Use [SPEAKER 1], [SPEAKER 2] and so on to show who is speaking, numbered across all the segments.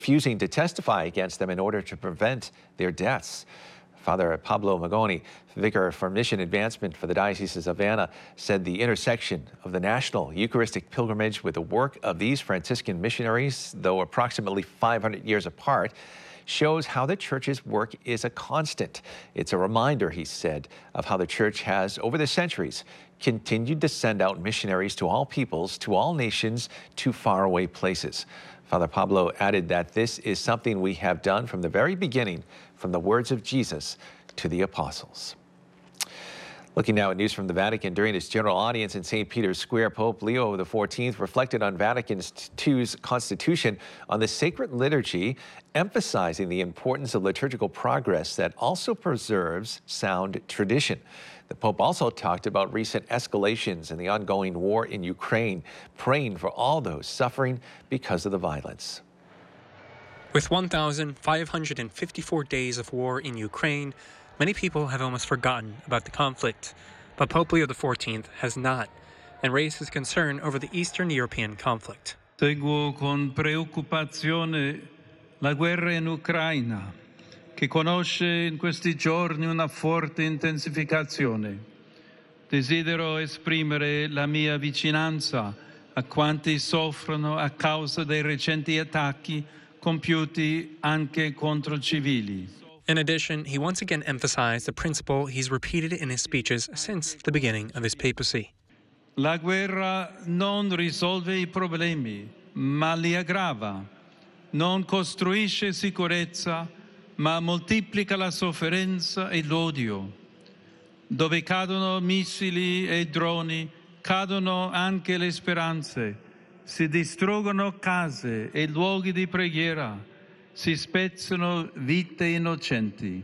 [SPEAKER 1] refusing to testify against them in order to prevent their deaths. Father Pablo Magoni, vicar for mission advancement for the Diocese of Havana, said the intersection of the national Eucharistic pilgrimage with the work of these Franciscan missionaries, though approximately 500 years apart, shows how the Church's work is a constant. It's a reminder, he said, of how the Church has, over the centuries, continued to send out missionaries to all peoples, to all nations, to faraway places. Father Pablo added that this is something we have done from the very beginning, from the words of Jesus to the apostles. Looking now at news from the Vatican, during his general audience in St. Peter's Square, Pope Leo XIV reflected on Vatican II's constitution on the sacred liturgy, emphasizing the importance of liturgical progress that also preserves sound tradition. The Pope also talked about recent escalations in the ongoing war in Ukraine, praying for all those suffering because of the violence.
[SPEAKER 2] With 1,554 days of war in Ukraine, many people have almost forgotten about the conflict. But Pope Leo XIV has not, and raised his concern over the Eastern European conflict.
[SPEAKER 3] Seguo con preoccupazione la guerra in Ucraina, che conosce in questi giorni una forte intensificazione. Desidero esprimere la mia vicinanza a quanti soffrono a causa dei recenti attacchi compiuti anche contro civili.
[SPEAKER 2] In addition, he once again emphasized the principle he's repeated in his speeches since the beginning of his papacy.
[SPEAKER 3] La guerra non risolve I problemi, ma li aggrava. Non costruisce sicurezza, ma moltiplica la sofferenza e l'odio. Dove cadono missili e droni, cadono anche le speranze. Si distruggono case e luoghi di preghiera. Si spezzano vite innocenti.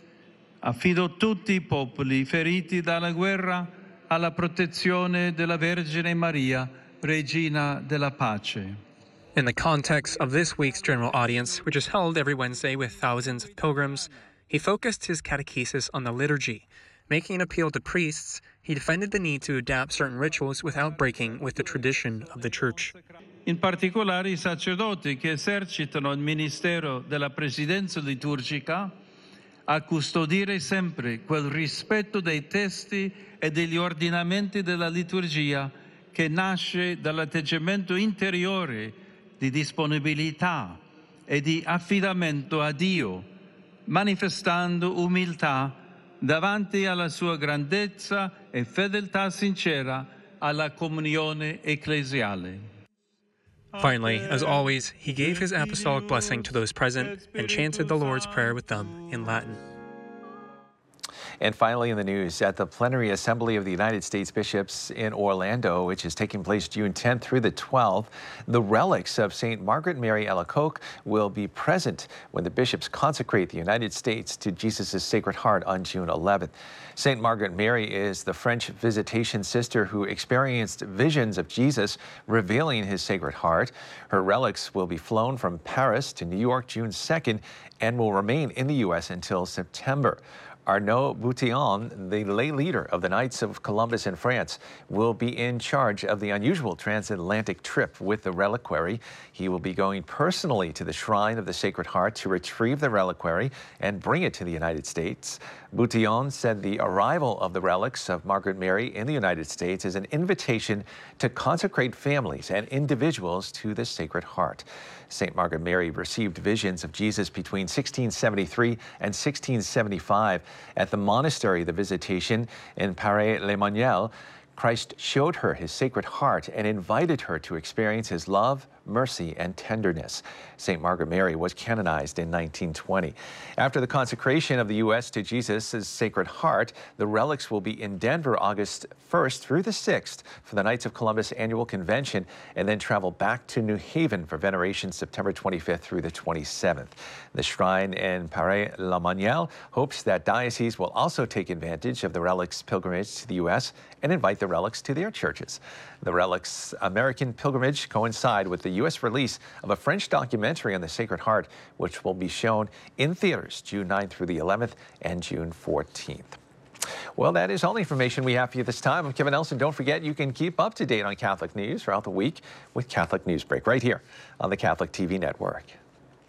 [SPEAKER 3] Affido tutti I popoli feriti dalla guerra alla protezione della Vergine Maria, Regina della Pace.
[SPEAKER 2] In the context of this week's general audience, which is held every Wednesday with thousands of pilgrims, he focused his catechesis on the liturgy. Making an appeal to priests, he defended the need to adapt certain rituals without breaking with the tradition of the Church.
[SPEAKER 3] In particolare I sacerdoti che esercitano il ministero della presidenza liturgica a custodire sempre quel rispetto dei testi e degli ordinamenti della liturgia che nasce dall'atteggiamento interiore di disponibilità e di affidamento a Dio, manifestando umiltà davanti alla sua grandezza e fedeltà sincera alla comunione ecclesiale.
[SPEAKER 2] Finally, as always, he gave his apostolic blessing to those present and chanted the Lord's Prayer with them in Latin.
[SPEAKER 1] And finally in the news, at the Plenary Assembly of the United States Bishops in Orlando, which is taking place June 10th through the 12th, the relics of St. Margaret Mary Alacoque will be present when the bishops consecrate the United States to Jesus' Sacred Heart on June 11th. St. Margaret Mary is the French visitation sister who experienced visions of Jesus revealing his Sacred Heart. Her relics will be flown from Paris to New York June 2nd and will remain in the U.S. until September. Arnaud Boutillon, the lay leader of the Knights of Columbus in France, will be in charge of the unusual transatlantic trip with the reliquary. He will be going personally to the Shrine of the Sacred Heart to retrieve the reliquary and bring it to the United States. Boutillon said the arrival of the relics of Margaret Mary in the United States is an invitation to consecrate families and individuals to the Sacred Heart. St. Margaret Mary received visions of Jesus between 1673 and 1675 at the monastery of the Visitation in Paray-le-Monial. Christ showed her his Sacred Heart and invited her to experience his love, mercy, and tenderness. St. Margaret Mary was canonized in 1920. After the consecration of the U.S. to Jesus' Sacred Heart, the relics will be in Denver August 1st through the 6th for the Knights of Columbus Annual Convention and then travel back to New Haven for veneration September 25th through the 27th. The shrine in Paray-le-Monial hopes that dioceses will also take advantage of the relics pilgrimage to the U.S. and invite the relics to their churches. The relics American pilgrimage coincide with the U.S. release of a French documentary on the Sacred Heart, which will be shown in theaters June 9th through the 11th and June 14th. Well, that is all the information we have for you this time. I'm Kevin Nelson. Don't forget, you can keep up to date on Catholic news throughout the week with Catholic Newsbreak right here on the Catholic TV Network.